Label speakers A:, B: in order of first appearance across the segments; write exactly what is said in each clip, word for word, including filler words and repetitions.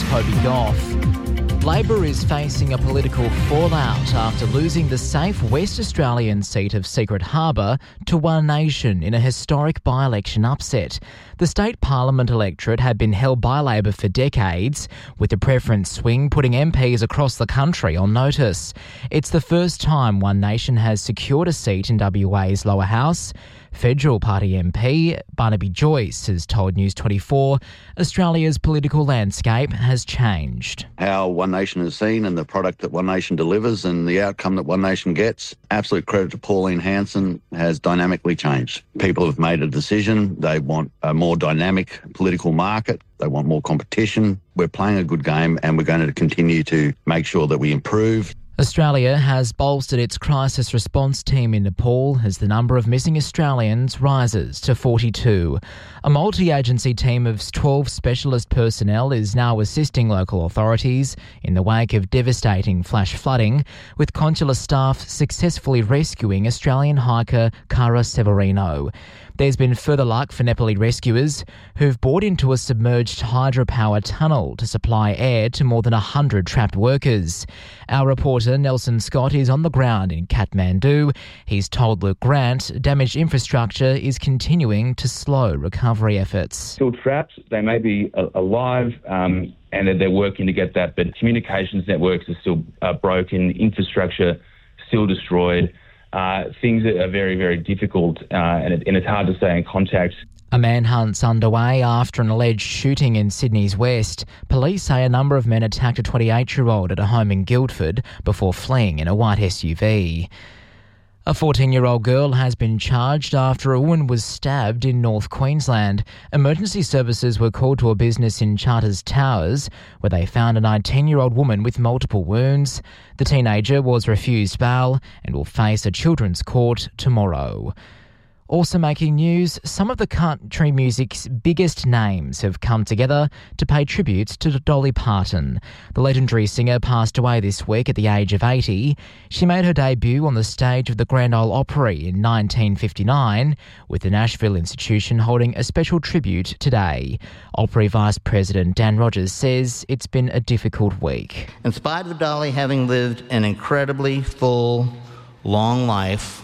A: Toby Goff. Labor is facing a political fallout after losing the safe West Australian seat of Secret Harbour to One Nation in a historic by-election upset. The state parliament electorate had been held by Labor for decades, with the preference swing putting M Ps across the country on notice. It's the first time One Nation has secured a seat in W A's lower house. Federal Party M P Barnaby Joyce has told News twenty-four Australia's political landscape has changed.
B: How One Nation is seen and the product that One Nation delivers and the outcome that One Nation gets, absolute credit to Pauline Hanson, has dynamically changed. People have made a decision. They want a more dynamic political market. They want more competition. We're playing a good game and we're going to continue to make sure that we improve.
A: Australia has bolstered its crisis response team in Nepal as the number of missing Australians rises to forty-two. A multi-agency team of twelve specialist personnel is now assisting local authorities in the wake of devastating flash flooding, with consular staff successfully rescuing Australian hiker Cara Severino. There's been further luck for Nepali rescuers who've bored into a submerged hydropower tunnel to supply air to more than one hundred trapped workers. Our reporter Nelson Scott is on the ground in Kathmandu. He's told Luke Grant damaged infrastructure is continuing to slow recovery efforts.
C: Still trapped, they may be alive um, and they're working to get that, but communications networks are still uh, broken, infrastructure still destroyed. Uh, things are very, very difficult uh, and, it, and it's hard to stay in contact.
A: A manhunt's underway after an alleged shooting in Sydney's West. Police say a number of men attacked a twenty-eight-year-old at a home in Guildford before fleeing in a white S U V. A fourteen-year-old girl has been charged after a woman was stabbed in North Queensland. Emergency services were called to a business in Charters Towers, where they found a nineteen-year-old woman with multiple wounds. The teenager was refused bail and will face a children's court tomorrow. Also making news, some of the country music's biggest names have come together to pay tribute to Dolly Parton. The legendary singer passed away this week at the age of eighty. She made her debut on the stage of the Grand Ole Opry in nineteen fifty-nine, with the Nashville Institution holding a special tribute today. Opry Vice President Dan Rogers says it's been a difficult week.
D: In spite of Dolly having lived an incredibly full, long life,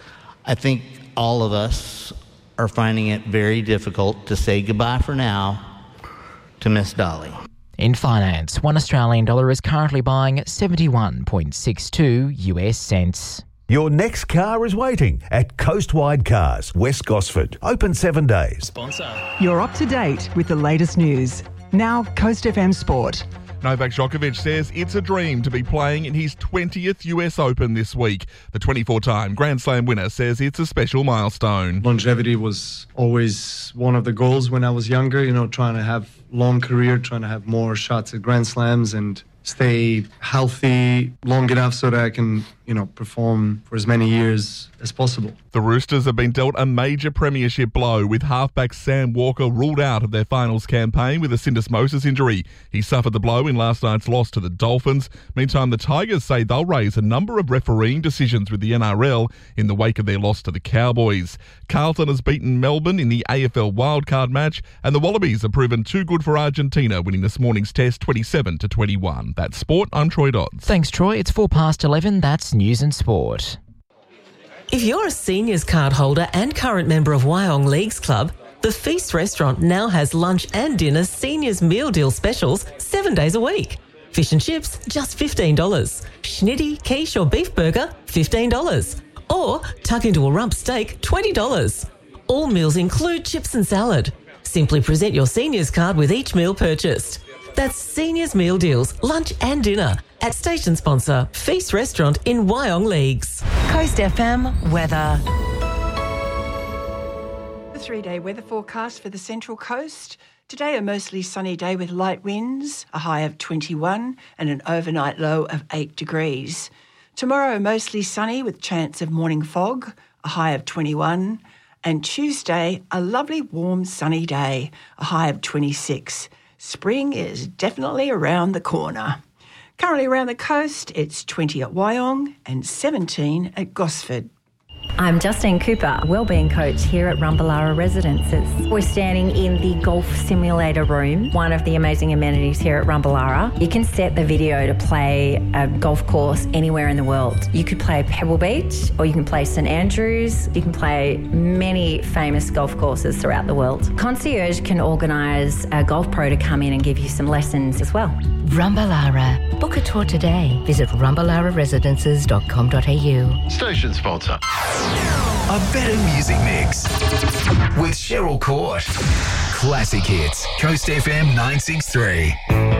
D: I think all of us are finding it very difficult to say goodbye for now to Miss Dolly.
A: In finance, one Australian dollar is currently buying seventy-one point six two U S cents.
E: Your next car is waiting at Coastwide Cars, West Gosford. Open seven days.
F: Sponsor.
G: You're up to date with the latest news. Now, Coast F M Sport.
H: Novak Djokovic says it's a dream to be playing in his twentieth U S Open this week. The twenty-four-time Grand Slam winner says it's a special milestone.
I: Longevity was always one of the goals when I was younger, you know, trying to have long career, trying to have more shots at Grand Slams and stay healthy long enough so that I can, you know, perform for as many years as possible.
H: The Roosters have been dealt a major premiership blow, with halfback Sam Walker ruled out of their finals campaign with a syndesmosis injury. He suffered the blow in last night's loss to the Dolphins. Meantime, the Tigers say they'll raise a number of refereeing decisions with the N R L in the wake of their loss to the Cowboys. Carlton has beaten Melbourne in the A F L wildcard match, and the Wallabies have proven too good for Argentina, winning this morning's test twenty-seven to twenty-one. That's sport. I'm Troy Dodds.
A: Thanks, Troy. It's four past eleven. That's news and sport.
J: If you're a seniors card holder and current member of Wyong Leagues Club, the Feast Restaurant now has lunch and dinner seniors meal deal specials seven days a week. Fish and chips, just fifteen dollars. Schnitty, quiche or beef burger, fifteen dollars. Or tuck into a rump steak, twenty dollars. All meals include chips and salad. Simply present your seniors card with each meal purchased. That's seniors meal deals, lunch and dinner at station sponsor Feast Restaurant in Wyong Leagues.
G: Coast F M weather.
K: The three-day weather forecast for the Central Coast. Today, a mostly sunny day with light winds, a high of twenty-one and an overnight low of eight degrees. Tomorrow, mostly sunny with chance of morning fog, a high of twenty-one. And Tuesday, a lovely warm sunny day, a high of twenty-six. Spring is definitely around the corner. Currently around the coast, it's twenty at Wyong and seventeen at Gosford.
F: I'm Justine Cooper, wellbeing coach here at Rumballara Residences. We're standing in the golf simulator room, one of the amazing amenities here at Rumballara. You can set the video to play a golf course anywhere in the world. You could play Pebble Beach, or you can play St Andrews. You can play many famous golf courses throughout the world. Concierge can organise a golf pro to come in and give you some lessons as well.
L: Rumballara. Book a tour today. Visit rumballara residences dot com dot a u.
M: Station sponsor. A better music mix with Cheryl Court. Classic hits. Coast F M nine six three.